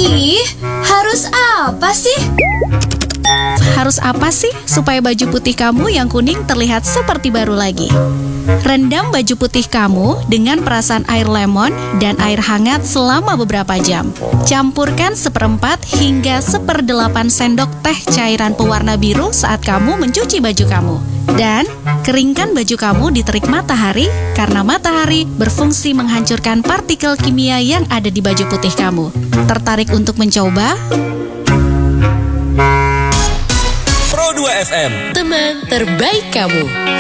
Ih, harus apa sih? Harus apa sih supaya baju putih kamu yang kuning terlihat seperti baru lagi? Rendam baju putih kamu dengan perasan air lemon dan air hangat selama beberapa jam. Campurkan 1/4 hingga 1/8 sendok teh cairan pewarna biru saat kamu mencuci baju kamu. Dan keringkan baju kamu di terik matahari karena matahari berfungsi menghancurkan partikel kimia yang ada di baju putih kamu. Tertarik untuk mencoba? Pro 2 FM, Teman terbaik kamu.